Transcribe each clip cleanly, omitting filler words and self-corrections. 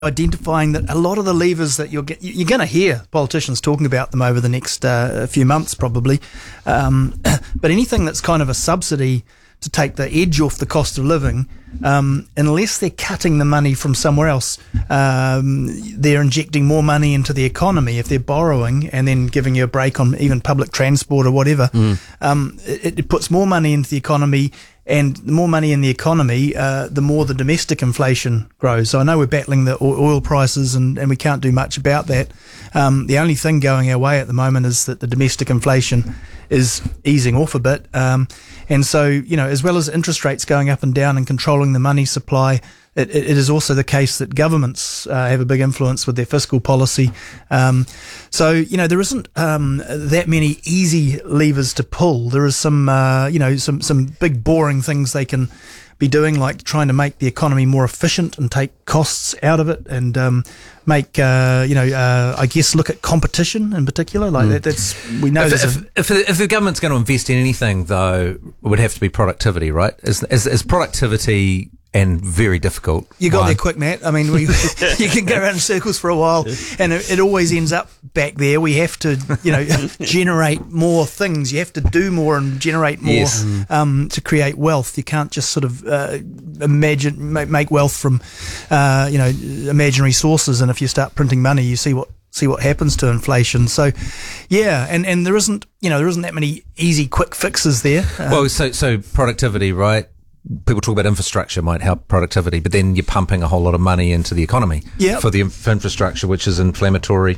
identifying that a lot of the levers that you're going to hear politicians talking about them over the next few months probably, but anything that's kind of a subsidy to take the edge off the cost of living, unless they're cutting the money from somewhere else, they're injecting more money into the economy. If they're borrowing and then giving you a break on even public transport or whatever, it puts more money into the economy. And the more money in the economy, the more the domestic inflation grows. So I know we're battling the oil prices and we can't do much about that. The only thing going our way at the moment is that the domestic inflation is easing off a bit. And so, as well as interest rates going up and down and controlling the money supply, it is also the case that governments have a big influence with their fiscal policy. So, there isn't that many easy levers to pull. There is some big boring things they can be doing, like trying to make the economy more efficient and take costs out of it, and make I guess look at competition in particular. Like that's we know. If the government's going to invest in anything, though, it would have to be productivity, right? Is productivity and very difficult. You got there quick, Matt. I mean, you can go around in circles for a while, and it always ends up back there. We have to, generate more things. You have to do more and generate more to create wealth. You can't just sort of make wealth from, imaginary sources. And if you start printing money, you see what happens to inflation. So, yeah, and there isn't that many easy, quick fixes there. So productivity, right? People talk about infrastructure might help productivity, but then you're pumping a whole lot of money into the economy for infrastructure, which is inflammatory.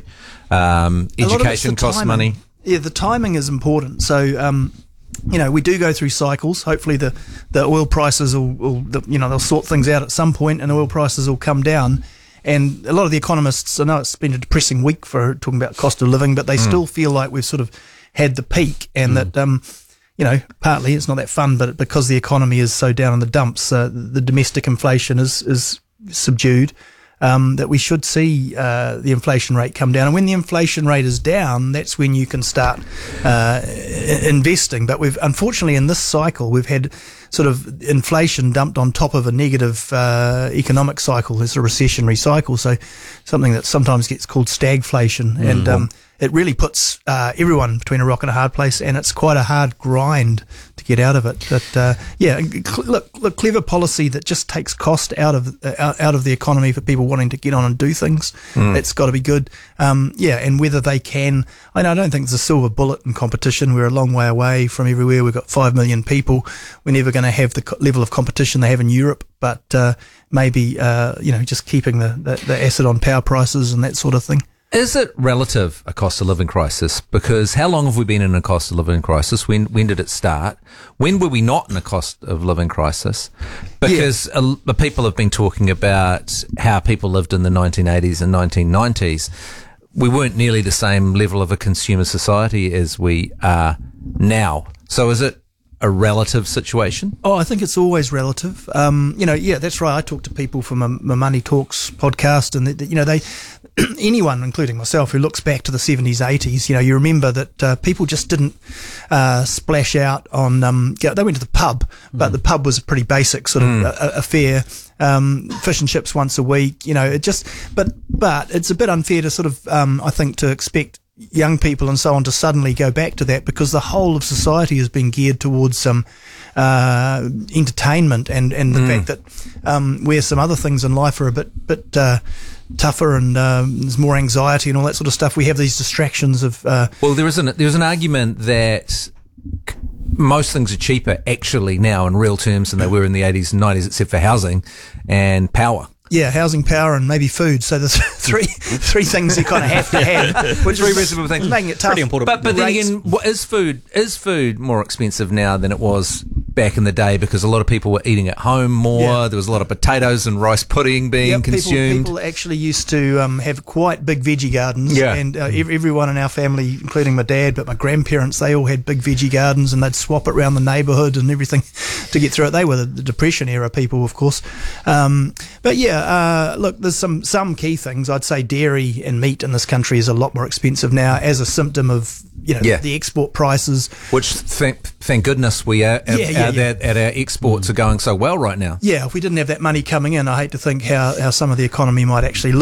Education costs money. Yeah, the timing is important. So, we do go through cycles. Hopefully the oil prices will they'll sort things out at some point and oil prices will come down. And a lot of the economists, I know it's been a depressing week for talking about cost of living, but they still feel like we've sort of had the peak and that, partly it's not that fun, but because the economy is so down in the dumps, the domestic inflation is subdued, that we should see the inflation rate come down. And when the inflation rate is down, that's when you can start investing. But unfortunately in this cycle, we've had sort of inflation dumped on top of a negative economic cycle. It's a recessionary cycle, so something that sometimes gets called stagflation. And it really puts everyone between a rock and a hard place, and it's quite a hard grind to get out of it. But look, clever policy that just takes cost out of the economy for people wanting to get on and do things. That's got to be good. And whether they can, I don't think there's a silver bullet in competition. We're a long way away from everywhere. We've got 5 million people. We're never going to have the level of competition they have in Europe, but maybe just keeping the acid on power prices and that sort of thing. Is it relative, a cost of living crisis? Because how long have we been in a cost of living crisis? When did it start? When were we not in a cost of living crisis? Because the people have been talking about how people lived in the 1980s and 1990s. We weren't nearly the same level of a consumer society as we are now. So is it a relative situation? Oh, I think it's always relative. That's right. I talk to people from my Money Talks podcast, and they anyone, including myself, who looks back to the 70s, 80s, you remember that people just didn't splash out on. They went to the pub, but the pub was a pretty basic sort of affair. Fish and chips once a week. But it's a bit unfair to sort of, I think, to expect young people and so on to suddenly go back to that, because the whole of society has been geared towards some entertainment and the fact that where some other things in life are a bit tougher and there's more anxiety and all that sort of stuff, we have these distractions of there's an argument that most things are cheaper actually now in real terms than they were in the 80s and 90s, except for housing and power. Yeah, housing, power, and maybe food. So there's three things you kind of have to have, which is reasonable things, making it tough. Pretty important. But then again, is food more expensive now than it was back in the day? Because a lot of people were eating at home more. Yeah. There was a lot of potatoes and rice pudding being consumed. People actually used to have quite big veggie gardens. Yeah. And everyone in our family, including my dad, but my grandparents, they all had big veggie gardens, and they'd swap it around the neighbourhood and everything to get through it. They were the Depression era people, of course. But yeah. Look, there's some key things. I'd say dairy and meat in this country is a lot more expensive now as a symptom of the export prices. Which thank goodness we are that our exports are going so well right now. Yeah, if we didn't have that money coming in, I hate to think how some of the economy might actually